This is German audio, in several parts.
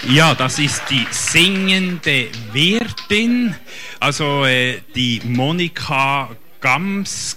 Ja, das ist die singende Wirtin, also die Monika Gamsk.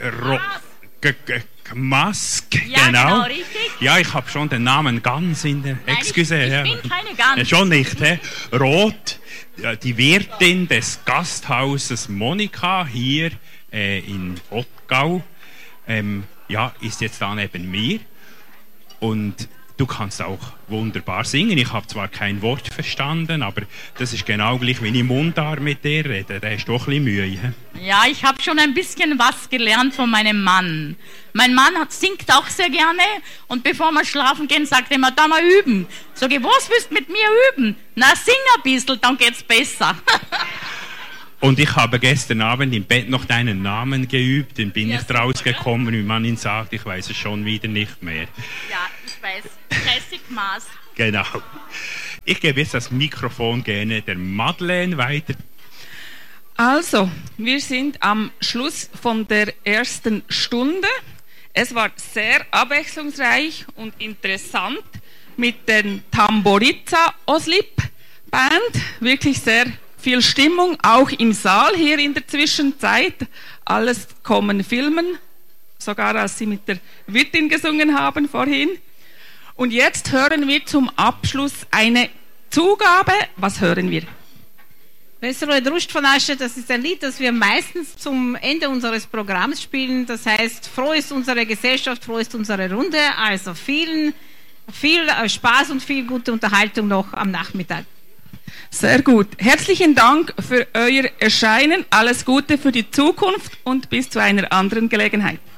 Mask, ja, genau, richtig. Ja, ich habe schon den Namen ganz in der... Nein, Excuse, ich bin keine Gans. Schon nicht, hä? Roth, die Wirtin des Gasthauses Monika hier in Ottgau, ist jetzt da neben mir. Und du kannst auch wunderbar singen. Ich habe zwar kein Wort verstanden, aber das ist genau gleich, wie ich Mundart mit dir rede. Da hast du doch ein bisschen Mühe. He? Ja, ich habe schon ein bisschen was gelernt von meinem Mann. Mein Mann singt auch sehr gerne und bevor wir schlafen gehen, sagt er immer, da mal üben. Sag ich, was willst du mit mir üben? Na, sing ein bisschen, dann geht's besser. Und ich habe gestern Abend im Bett noch deinen Namen geübt, den bin ich rausgekommen, wie man ihn sagt, ich weiß es schon wieder nicht mehr. Ja, ich weiß, 30 Maß. Genau. Ich gebe jetzt das Mikrofon gerne der Madeleine weiter. Also, wir sind am Schluss von der ersten Stunde. Es war sehr abwechslungsreich und interessant mit den Tamboriza Oslip Band, wirklich sehr viel Stimmung, auch im Saal hier in der Zwischenzeit. Alles kommen filmen, sogar als Sie mit der Wirtin gesungen haben vorhin. Und jetzt hören wir zum Abschluss eine Zugabe. Was hören wir? Veselo Druscht von Asche, das ist ein Lied, das wir meistens zum Ende unseres Programms spielen. Das heißt, froh ist unsere Gesellschaft, froh ist unsere Runde. Also viel Spaß und viel gute Unterhaltung noch am Nachmittag. Sehr gut. Herzlichen Dank für euer Erscheinen. Alles Gute für die Zukunft und bis zu einer anderen Gelegenheit.